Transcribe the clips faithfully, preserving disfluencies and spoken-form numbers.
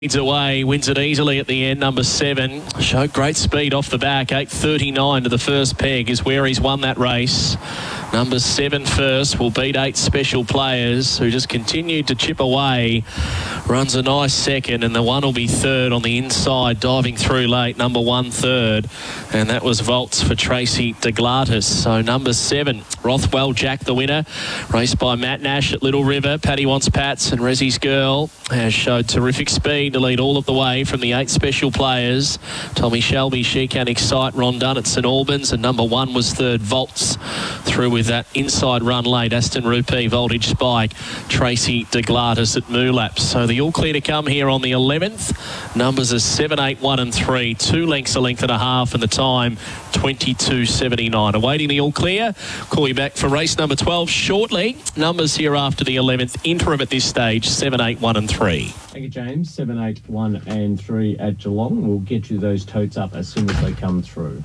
Leads away, wins it easily at the end. Number seven showed great speed off the back. eight thirty-nine to the first peg is where he's won that race. Number seven first will beat eight Special Players, who just continued to chip away. Runs a nice second, and the one will be third on the inside, diving through late. Number one third, and that was Volts for Tracy DeGlatis. So number seven, Rothwell Jack, the winner, raced by Matt Nash at Little River. Paddy Wants Pats and Rezzy's Girl has showed terrific speed to lead all of the way from the eight Special Players. Tommy Shelby, She Can Excite, Ron Dunn at St Albans, and number one was third, Volts, through with that inside run late. Aston Rupee, Voltage Spike, Tracy DeGlatis at Moolap. So the all clear to come here on the eleventh. Numbers are seven, eight, one and three. Two lengths, a length and a half, and the time twenty-two seventy-nine. Awaiting the all clear. Call you back for race number twelve shortly. Numbers here after the eleventh. Interim at this stage, seven, eight, one and three. Thank you, James. seven, eight, one and three at Geelong. We'll get you those totes up as soon as they come through.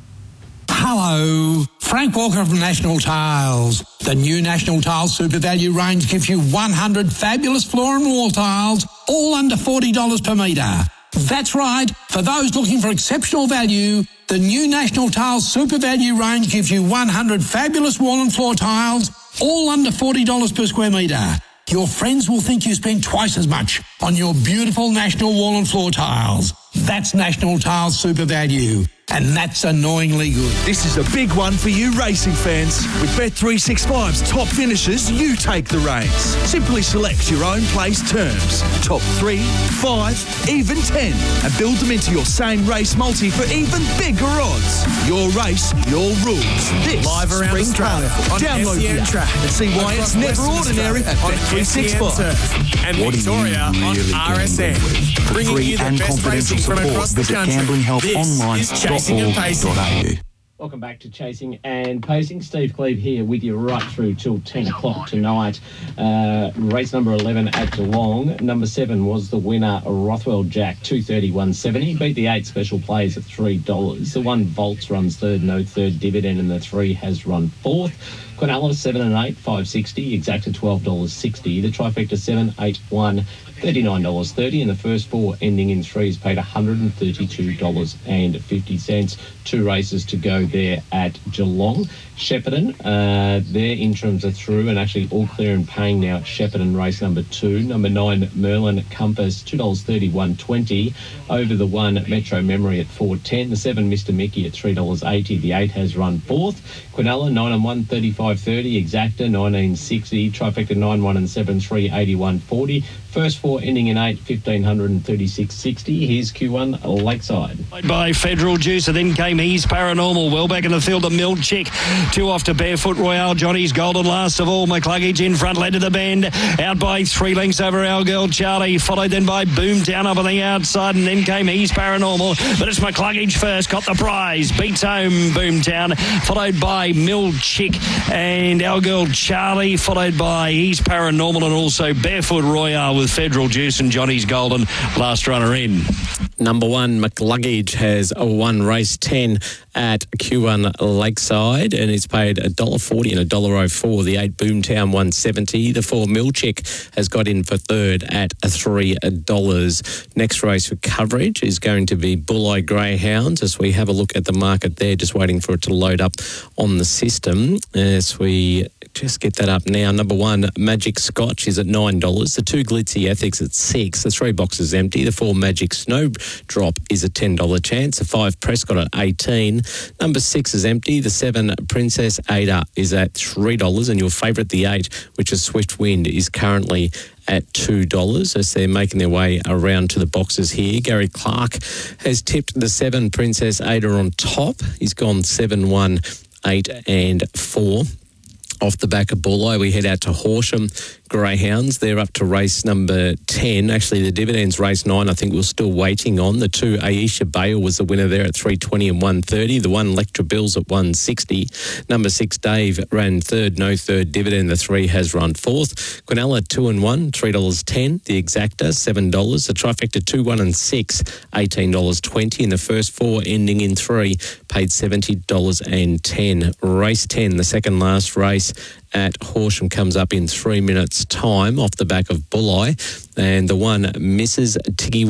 Hello, Frank Walker from National Tiles. The new National Tiles Super Value range gives you one hundred fabulous floor and wall tiles, all under forty dollars per metre. That's right, for those looking for exceptional value, the new National Tiles Super Value range gives you one hundred fabulous wall and floor tiles, all under forty dollars per square metre. Your friends will think you spend twice as much on your beautiful National wall and floor tiles. That's National Tiles Super Value. And that's annoyingly good. This is a big one for you racing fans. With Bet three sixty-five's top finishes, you take the reins. Simply select your own place terms. Top three, five, even ten. And build them into your same race multi for even bigger odds. Your race, your rules. This Live around Spring Australia Carnival. on Download the app Track. and see why it's never ordinary at Bet three sixty-five. And What Victoria are you really on R S N. For Bringing free you the and best confidential racing from support, across the visit country. gambling help This online is dot Chasing and org Pacing. dot a u. Welcome back to Chasing and Pacing. Steve Cleve here with you right through till ten o'clock tonight. Uh, race number eleven at Geelong. Number seven was the winner, Rothwell Jack, two thirty-one seventy. Beat the eight Special Plays at three dollars. The one Volts runs third, no third dividend, and the three has run fourth. Quinella, seven and eight, five sixty. Exacta, twelve dollars sixty. The trifecta, seven, eight, one, thirty-nine dollars thirty. And the first four ending in threes paid one hundred thirty-two dollars fifty. Two races to go there at Geelong. Shepparton, uh, their interims are through and actually all clear and paying now at Shepparton race number two. Number nine, Merlin Compass, two dollars thirty-one twenty. Over the one, Metro Memory at four ten. The seven, Mister Mickey at three dollars eighty. The eight has run fourth. Quinella, nine and one, thirty-five thirty. Exacta, nineteen sixty. Trifecta, nine, one and seven, three, eighty-one forty. First four ending in eight, fifteen thirty-six sixty. Here's Q one, Lakeside. By Federal Juice, and then came He's Paranormal. Well back in the field, the Mill Chick. Two off to Barefoot Royale. Johnny's Golden last of all. McCluggage in front, led to the bend. Out by three lengths over Our Girl Charlie. Followed then by Boomtown up on the outside. And then came He's Paranormal. But it's McCluggage first. Got the prize. Beats home Boomtown. Followed by Mill Chick and Our Girl Charlie. Followed by He's Paranormal and also Barefoot Royale with Federal Juice and Johnny's Golden last runner in. Number one, McCluggage, has a one race ten at Q one Lakeside, and it's paid one dollar forty and one dollar oh four. The eight Boomtown one seventy. The four Milchick has got in for third at three dollars. Next race for coverage is going to be Bulleye Greyhounds as we have a look at the market there, just waiting for it to load up on the system. As we just get that up now, number one, Magic Scotch is at nine dollars. The two Glitzy Ethics at six. The three Boxes empty. The four Magic Snowdrop is a ten dollars chance. The five Prescott at eighteen. Number six is empty. The seven Princess Ada is at three dollars. And your favourite, the eight, which is Swift Wind, is currently at two dollars as they're making their way around to the boxes here. Gary Clark has tipped the seven Princess Ada on top. He's gone seven, one, eight and four. Off the back of Bulleye, we head out to Horsham Greyhounds. They're up to race number ten. Actually, the dividends race nine, I think we're still waiting on. The two Aisha Bale was the winner there at three twenty and one thirty. The one Electra Bills at one sixty. Number six Dave ran third, no third dividend. The three has run fourth. Quinella two and one, three dollars ten. The Exacta seven dollars. The trifecta two, one and six, eighteen dollars twenty. And the first four ending in three paid seventy dollars ten. Race ten, the second last race at Horsham, comes up in three minutes' time off the back of Bulleye. And the one Missus Tiggy